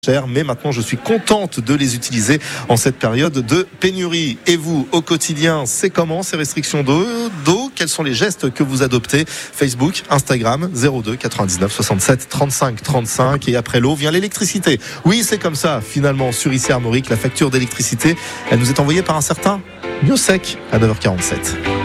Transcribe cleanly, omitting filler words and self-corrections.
cher, mais maintenant je suis contente de les utiliser en cette période de pénurie. Et vous, au quotidien, c'est comment ces restrictions d'eau? Quels sont les gestes que vous adoptez? Facebook, Instagram, 02 99 67 35 35. Et après l'eau vient l'électricité. Oui, c'est comme ça, finalement, sur IC Armorique, la facture d'électricité, elle nous est envoyée par un certain Miosec à 9h47.